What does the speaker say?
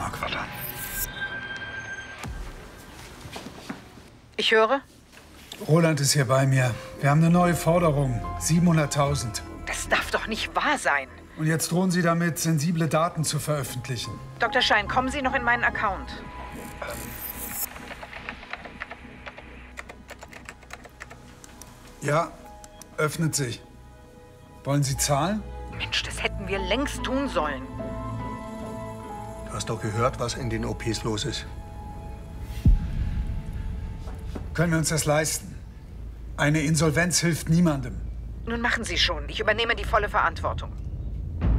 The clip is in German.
Marquardt an. Ich höre. Roland ist hier bei mir. Wir haben eine neue Forderung. 700.000. Das darf doch nicht wahr sein. Und jetzt drohen Sie damit, sensible Daten zu veröffentlichen. Dr. Schein, kommen Sie noch in meinen Account. Ja, öffnet sich. Wollen Sie zahlen? Mensch, das hätten wir längst tun sollen. Du hast doch gehört, was in den OPs los ist. Können wir uns das leisten? Eine Insolvenz hilft niemandem. Nun machen Sie schon. Ich übernehme die volle Verantwortung.